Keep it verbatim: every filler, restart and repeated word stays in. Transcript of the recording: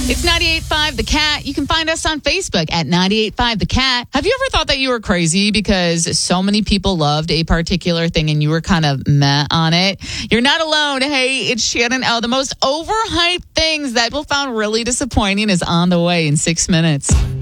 It's ninety-eight point five The Cat. You can find us on Facebook at ninety-eight point five The Cat. Have you ever thought that you were crazy because so many people loved a particular thing and you were kind of meh on it? You're not alone. Hey, it's Shannon L. The most overhyped things that people found really disappointing is on the way in six minutes.